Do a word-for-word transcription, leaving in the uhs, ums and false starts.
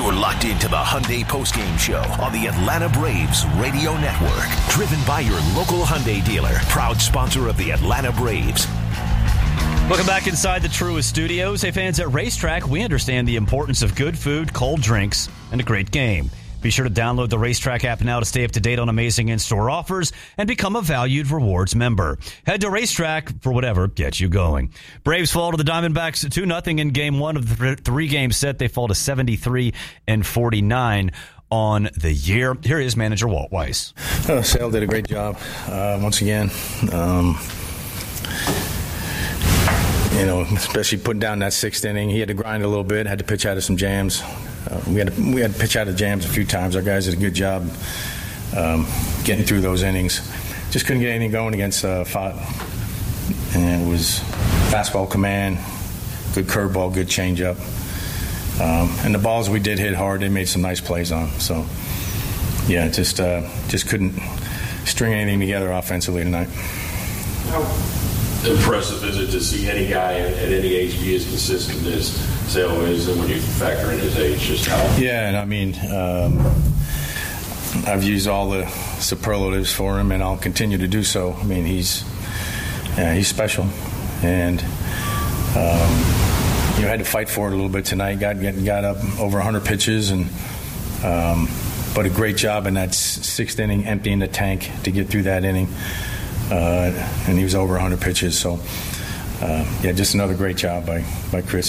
You're locked into the Hyundai Postgame Show on the Atlanta Braves Radio Network. Driven by your local Hyundai dealer. Proud sponsor of the Atlanta Braves. Welcome back inside the Truist Studios. Hey, fans, at Racetrack, we understand the importance of good food, cold drinks, and a great game. Be sure to download the Racetrack app now to stay up to date on amazing in-store offers and become a valued rewards member. Head to Racetrack for whatever gets you going. Braves fall to the Diamondbacks two nothing in game one of the th- three-game set. They fall to seventy-three and forty-nine on the year. Here is manager Walt Weiss. Oh, Sale did a great job uh, once again. Um, you know, especially putting down that sixth inning. He had to grind a little bit, had to pitch out of some jams. Uh, we had to, we had to pitch out of jams a few times. Our guys did a good job um, getting through those innings. Just couldn't get anything going against uh, Fott. And it was fastball command, good curveball, good changeup. Um, and the balls we did hit hard, they made some nice plays on. So, yeah, just uh, just couldn't string anything together offensively tonight. How impressive is it to see any guy at, at any age be as consistent as Sale is, and when you factor in his age, just how? Yeah, and I mean, um, I've used all the superlatives for him, and I'll continue to do so. I mean, he's yeah, he's special, and um, you know, had to fight for it a little bit tonight. Got got up over one hundred pitches, and um, but a great job in that sixth inning, emptying the tank to get through that inning. Uh, and he was over one hundred pitches. So, uh, yeah, just another great job by, by Chris.